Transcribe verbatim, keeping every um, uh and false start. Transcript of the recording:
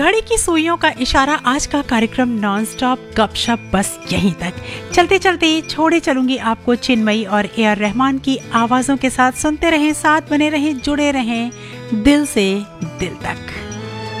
घड़ी की सुइयों का इशारा आज का कार्यक्रम नॉनस्टॉप गपशप बस यहीं तक। चलते चलते छोड़े चलूंगी आपको चिन्मयी और ए आर रहमान की आवाजों के साथ। सुनते रहें, साथ बने रहें, जुड़े रहें दिल से दिल तक।